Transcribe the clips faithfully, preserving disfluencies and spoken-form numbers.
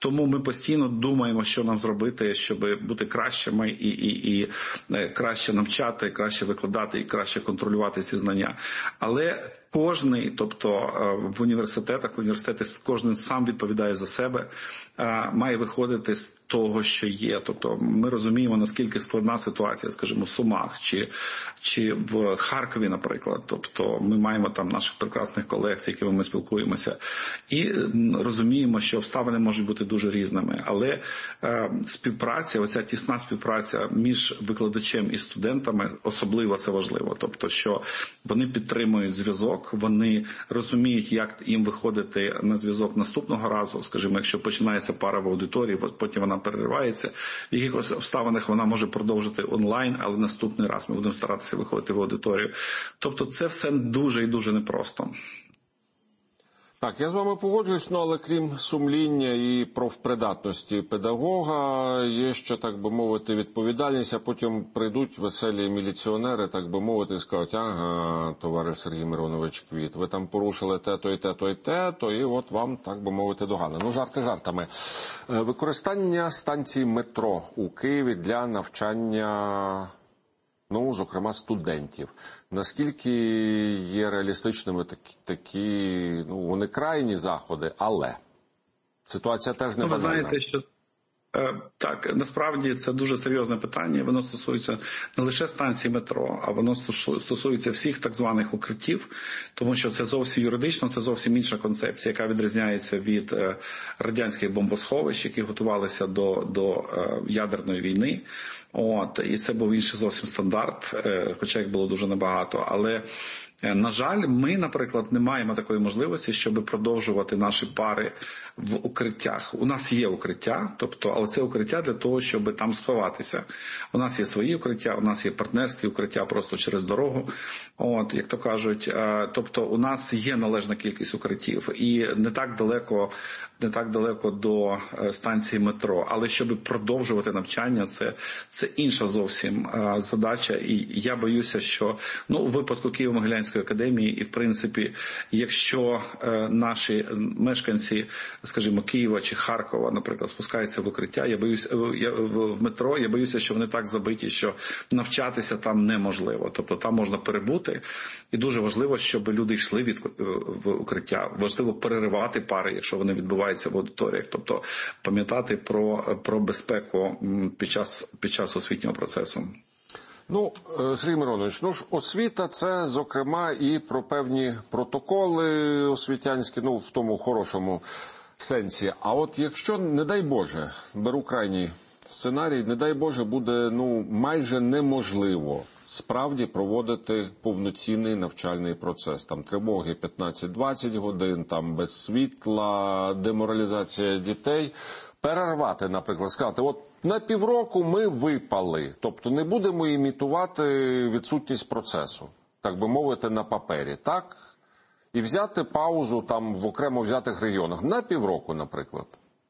Тому ми постійно думаємо, що нам зробити, щоб бути кращими і, і, і краще навчати, краще викладати і краще контролювати ці знання. Але кожний, тобто в університетах, університети кожен сам відповідає за себе, має виходити з того, що є. Тобто ми розуміємо, наскільки складна ситуація, скажімо, в Сумах чи, чи в Харкові, наприклад. Тобто ми маємо там наших прекрасних колег, з якими ми спілкуємося, і розуміємо, що обставини можуть бути дуже різними. Але е, співпраця, оця тісна співпраця між викладачем і студентами, особливо це важливо. Тобто, що вони підтримують зв'язок, вони розуміють, як їм виходити на зв'язок наступного разу. Скажімо, якщо починається пара в аудиторії, потім вона переривається, в якихось обставинах вона може продовжити онлайн, але наступний раз ми будемо старатися виходити в аудиторію. Тобто це все дуже і дуже непросто. Так, я з вами погоджуюсь, ну, але крім сумління і профпридатності педагога, є ще, так би мовити, відповідальність, а потім прийдуть веселі міліціонери, так би мовити, і скажуть: ага, товариш Сергій Миронович Квіт, ви там порушили те-то і те-то і те-то, і от вам, так би мовити, догана. Ну, жарти жартами. Використання станції метро у Києві для навчання, ну, зокрема, студентів. Наскільки є реалістичними такі, такі, ну, вони крайні заходи, але ситуація теж не ну, ви банальна. знаєте, що так, насправді це дуже серйозне питання. Воно стосується не лише станції метро, а воно стосується всіх так званих укриттів, тому що це зовсім юридично, це зовсім інша концепція, яка відрізняється від радянських бомбосховищ, які готувалися до, до ядерної війни. От, і це був інший зовсім стандарт, хоча їх було дуже небагато. Але, на жаль, ми, наприклад, не маємо такої можливості, щоб продовжувати наші пари в укриттях. У нас є укриття, тобто, але це укриття для того, щоб там сховатися. У нас є свої укриття, у нас є партнерські укриття просто через дорогу. От, як то кажуть, тобто у нас є належна кількість укриттів і не так далеко, не так далеко до станції метро. Але щоб продовжувати навчання, це, це інша зовсім задача. І я боюся, що, ну, у випадку Києво-Могилянської академії і, в принципі, якщо наші мешканці, скажімо, Києва чи Харкова, наприклад, спускаються в укриття, я боюся, я, в метро, я боюся, що вони так забиті, що навчатися там неможливо. Тобто там можна перебути, і дуже важливо, щоб люди йшли від, в укриття. Важливо переривати пари, якщо вони відбуваються в аудиторіях. Тобто пам'ятати про, про безпеку під час, під час освітнього процесу. Ну, Сергій Миронович, ну, освіта – це, зокрема, і про певні протоколи освітянські, ну, в тому хорошому сенсі. А от якщо, не дай Боже, беру крайній сценарій, не дай Боже, буде, ну, майже неможливо справді проводити повноцінний навчальний процес. Там тривоги п'ятнадцять-двадцять годин, там без світла, деморалізація дітей. Перервати, наприклад, сказати, от на півроку ми випали, тобто не будемо імітувати відсутність процесу, так би мовити, на папері, так? І взяти паузу там в окремо взятих регіонах на півроку, наприклад.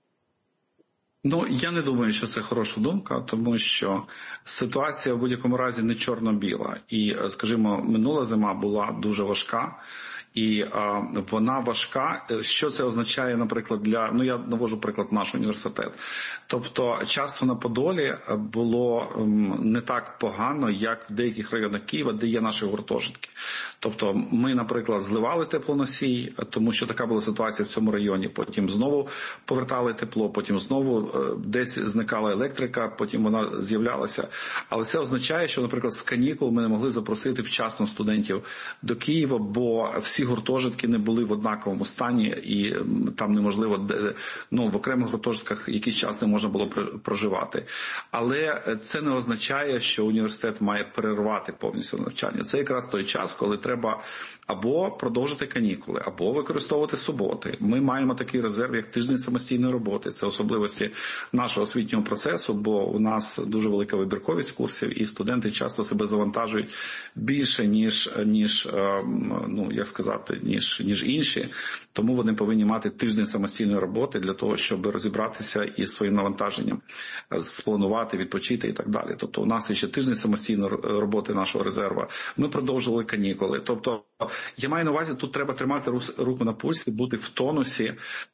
Ну, я не думаю, що це хороша думка, тому що ситуація в будь-якому разі не чорно-біла. І, скажімо, минула зима була дуже важка. І а, вона важка. Що це означає, наприклад, для, ну я навожу приклад наш університет. Тобто часто на Подолі було м, не так погано, як в деяких районах Києва, де є наші гуртожитки. Тобто ми, наприклад, зливали теплоносій, тому що така була ситуація в цьому районі. Потім знову повертали тепло, потім знову десь зникала електрика, потім вона з'являлася. Але це означає, що, наприклад, з канікул ми не могли запросити вчасно студентів до Києва, бо всі гуртожитки не були в однаковому стані, і там неможливо, ну, в окремих гуртожитках якийсь час не можна було проживати. Але це не означає, що університет має перервати повністю навчання. Це якраз той час, коли треба або продовжити канікули, або використовувати суботи. Ми маємо такий резерв, як тиждень самостійної роботи. Це особливості нашого освітнього процесу, бо у нас дуже велика вибірковість курсів, і студенти часто себе завантажують більше, ніж, ніж ну, як сказати, ніж, ніж інші. Тому вони повинні мати тиждень самостійної роботи для того, щоб розібратися із своїм навантаженням, спланувати, відпочити і так далі. Тобто у нас є ще тиждень самостійної роботи нашого резерву. Ми продовжували канікули. Тобто я маю на увазі, тут треба тримати руку на пульсі, бути в тонусі,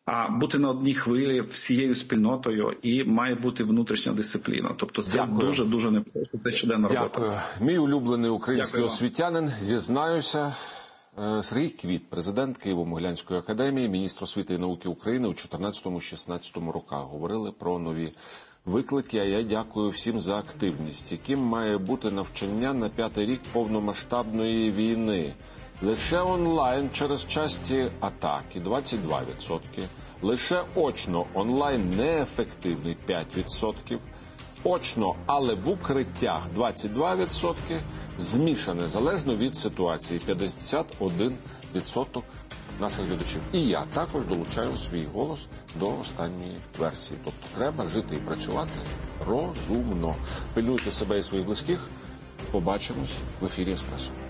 а бути на одній хвилі всією спільнотою, і має бути внутрішня дисципліна. Тобто це дуже-дуже непросто, це щоденна робота. Дякую. Мій улюблений український освітянин, зізнаюся, Сергій Квіт, президент Києво-Могилянської академії, міністр освіти і науки України у чотирнадцятому-шістнадцятому роках. Говорили про нові виклики, а я дякую всім за активність. Яким має бути навчання на п'ятий рік повномасштабної війни? Лише онлайн через часті атаки – двадцять два відсотки. Лише очно онлайн неефективний – п'ять відсотків. Очно, але в укриттях – двадцять два відсотки. Змішане, залежно від ситуації – п'ятдесят один відсоток наших глядачів. І я також долучаю свій голос до останньої версії. Тобто треба жити і працювати розумно. Пильнуйте себе і своїх близьких. Побачимось в ефірі «Еспресо».